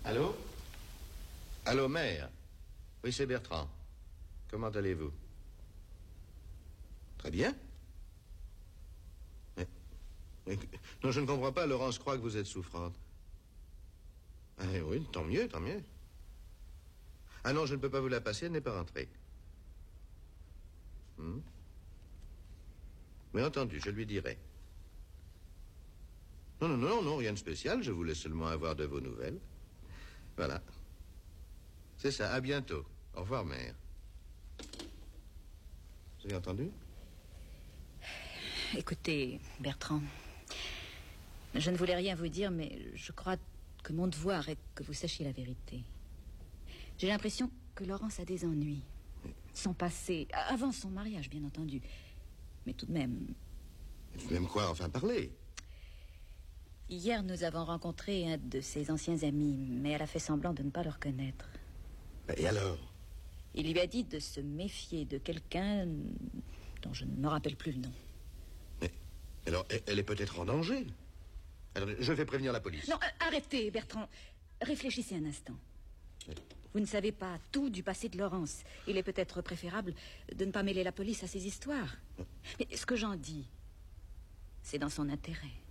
Allô? Allô, mère? Oui, c'est Bertrand. Comment allez-vous? Très bien. Non, je ne comprends pas. Laurence croit que vous êtes souffrante. Ah, oui, tant mieux, tant mieux. Ah non, je ne peux pas vous la passer, elle n'est pas rentrée. Mais entendu, je lui dirai. Non, rien de spécial. Je voulais seulement avoir de vos nouvelles. Voilà. C'est ça, à bientôt. Au revoir, mère. Vous avez entendu? Écoutez, Bertrand, je ne voulais rien vous dire, mais je crois que mon devoir est que vous sachiez la vérité. J'ai l'impression que Laurence a des ennuis. Son passé, avant son mariage, bien entendu. Mais tout de même... Même quoi, enfin, parler. Hier, nous avons rencontré un de ses anciens amis, mais elle a fait semblant de ne pas le reconnaître. Et alors? Il lui a dit de se méfier de quelqu'un dont je ne me rappelle plus le nom. Mais alors, elle est peut-être en danger. Alors, je vais prévenir la police. Non, arrêtez, Bertrand. Réfléchissez un instant. Oui. Vous ne savez pas tout du passé de Laurence. Il est peut-être préférable de ne pas mêler la police à ces histoires. Mais ce que j'en dis, c'est dans son intérêt.